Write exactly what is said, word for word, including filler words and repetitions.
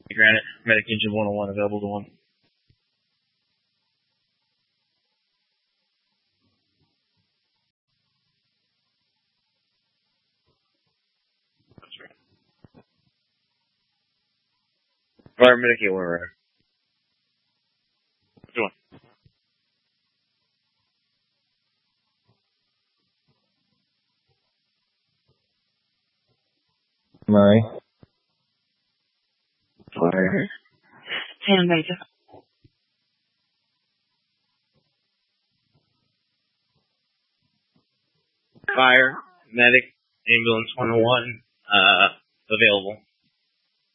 Granite, Medic Engine one oh one available to one. That's right. Fire Medic eight one right. Which one? Murray. For Santa Mesa. Fire Medic Ambulance one oh one uh available.